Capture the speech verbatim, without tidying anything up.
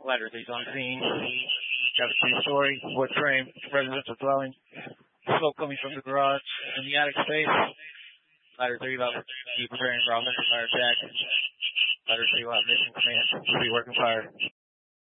Ladder three's on scene. Got a two-story wood frame residential dwelling. Smoke coming from the garage in the attic space. Ladder three will be preparing for offensive fire attack. Ladder three will have mission command. Will be working fire.